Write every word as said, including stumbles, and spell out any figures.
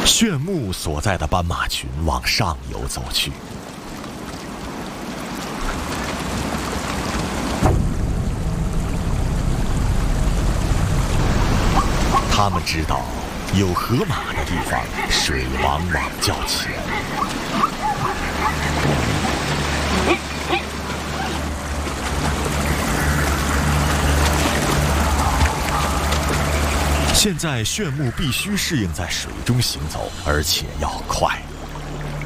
炫目所在的斑马群往上游走去。他们知道，有河马的地方，水往往较浅。现在炫目必须适应在水中行走，而且要快。